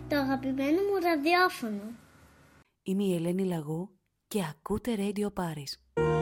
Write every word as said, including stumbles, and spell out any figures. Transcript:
το αγαπημένο μου ραδιόφωνο. Είμαι η Ελένη Λαγού και ακούτε Radio Paris.